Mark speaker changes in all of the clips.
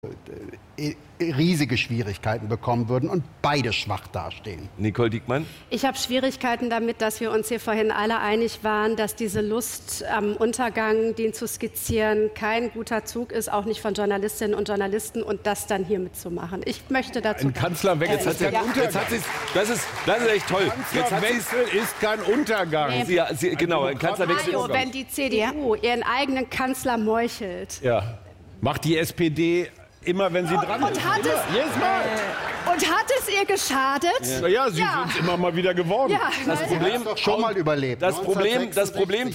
Speaker 1: riesige Schwierigkeiten bekommen würden und beide schwach dastehen.
Speaker 2: Nicole Diekmann?
Speaker 3: Ich habe Schwierigkeiten damit, dass wir uns hier vorhin alle einig waren, dass diese Lust am Untergang, den zu skizzieren, kein guter Zug ist, auch nicht von Journalistinnen und Journalisten, und das dann hier mitzumachen. Ich möchte dazu...
Speaker 4: Ein Kanzlerwechsel ist kein Untergang.
Speaker 2: Das ist echt toll.
Speaker 4: Kanzlerwechsel ist kein Untergang.
Speaker 2: Genau, ein Kanzlerwechsel.
Speaker 3: Mario, wenn die CDU ihren eigenen Kanzler meuchelt.
Speaker 4: Ja. Macht die SPD immer, wenn sie dran ist. Jedes Mal.
Speaker 3: Und hat es ihr geschadet?
Speaker 4: Ja, sie sind immer mal wieder geworden.
Speaker 3: Ja,
Speaker 2: Das Problem
Speaker 1: doch schon mal überlebt.
Speaker 2: Das Problem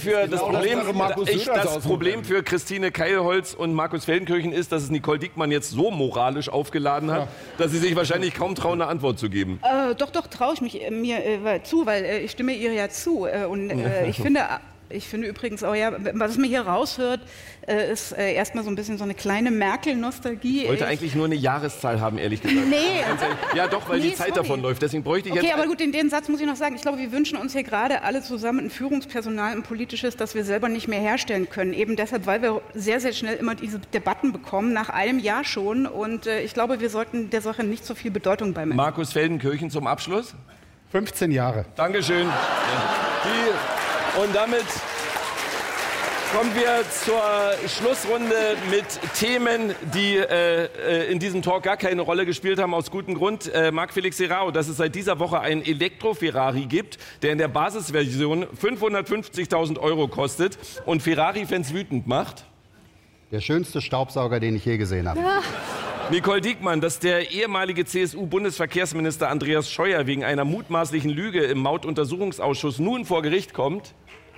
Speaker 2: für Christine Keilholz und Markus Feldenkirchen ist, dass es Nicole Diekmann jetzt so moralisch aufgeladen hat, dass sie sich wahrscheinlich kaum trauen, eine Antwort zu geben.
Speaker 5: Doch, traue ich mich mir zu, weil ich stimme ihr ja zu. Und ich finde übrigens auch, ja, was mir hier raushört, ist erstmal so ein bisschen so eine kleine Merkel-Nostalgie.
Speaker 2: Ich wollte eigentlich nur eine Jahreszahl haben, ehrlich gesagt.
Speaker 5: Nee.
Speaker 2: Ja, doch, weil die Zeit davon läuft. Deswegen bräuchte ich jetzt...
Speaker 5: Okay, aber gut, den Satz muss ich noch sagen. Ich glaube, wir wünschen uns hier gerade alle zusammen ein Führungspersonal, ein politisches, das wir selber nicht mehr herstellen können. Eben deshalb, weil wir sehr, sehr schnell immer diese Debatten bekommen, nach einem Jahr schon. Und ich glaube, wir sollten der Sache nicht so viel Bedeutung beimessen.
Speaker 2: Markus Feldenkirchen zum Abschluss.
Speaker 1: 15 Jahre.
Speaker 2: Dankeschön. Und damit kommen wir zur Schlussrunde mit Themen, die in diesem Talk gar keine Rolle gespielt haben, aus gutem Grund. Marc-Felix Serrao, dass es seit dieser Woche einen Elektro-Ferrari gibt, der in der Basisversion 550.000 € kostet und Ferrari-Fans wütend macht.
Speaker 1: Der schönste Staubsauger, den ich je gesehen habe.
Speaker 3: Ja.
Speaker 2: Nicole Diekmann, dass der ehemalige CSU-Bundesverkehrsminister Andreas Scheuer wegen einer mutmaßlichen Lüge im Mautuntersuchungsausschuss nun vor Gericht kommt.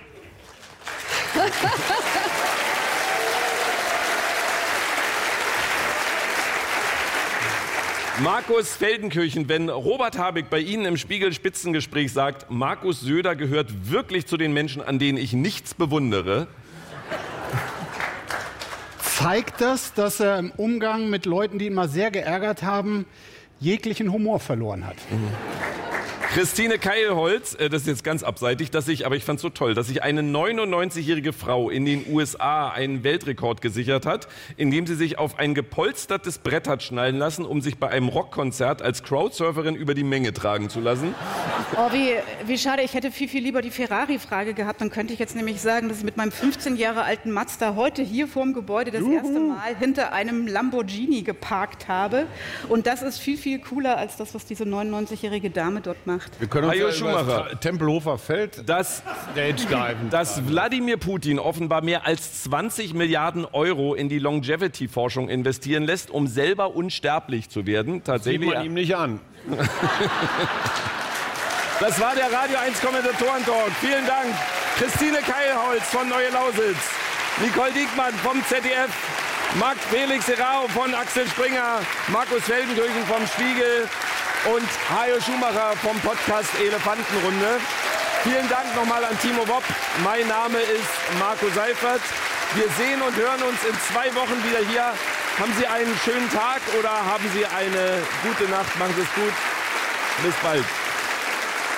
Speaker 2: Markus Feldenkirchen, wenn Robert Habeck bei Ihnen im Spiegel-Spitzengespräch sagt, Markus Söder gehört wirklich zu den Menschen, an denen ich nichts bewundere.
Speaker 1: Zeigt das, dass er im Umgang mit Leuten, die ihn mal sehr geärgert haben, jeglichen Humor verloren hat.
Speaker 2: Christine Keilholz, das ist jetzt ganz abseitig, aber ich fand's so toll, dass sich eine 99-jährige Frau in den USA einen Weltrekord gesichert hat, indem sie sich auf ein gepolstertes Brett hat schnallen lassen, um sich bei einem Rockkonzert als Crowdsurferin über die Menge tragen zu lassen.
Speaker 5: Oh, wie schade, ich hätte viel, viel lieber die Ferrari-Frage gehabt. Dann könnte ich jetzt nämlich sagen, dass ich mit meinem 15 Jahre alten Mazda heute hier vorm Gebäude das erste Mal hinter einem Lamborghini geparkt habe. Und das ist viel, viel cooler als das, was diese 99-jährige Dame dort macht.
Speaker 4: Wir können uns
Speaker 2: Hajo Schumacher.
Speaker 4: Tempelhofer Feld
Speaker 2: dass Wladimir Putin offenbar mehr als 20 Milliarden € in die Longevity-Forschung investieren lässt, um selber unsterblich zu werden. Tatsächlich.
Speaker 4: Sieht man ihm nicht an.
Speaker 2: Das war der Radio 1 Kommentatoren-Talk. Vielen Dank. Christine Keilholz von Neue Lausitz, Nicole Diekmann vom ZDF, Marc-Felix Serrao von Axel Springer, Markus Feldenkirchen vom Spiegel und Hajo Schumacher vom Podcast Elefantenrunde. Vielen Dank nochmal an Timo Wopp. Mein Name ist Marco Seifert. Wir sehen und hören uns in 2 Wochen wieder hier. Haben Sie einen schönen Tag oder haben Sie eine gute Nacht? Machen Sie es gut. Bis bald.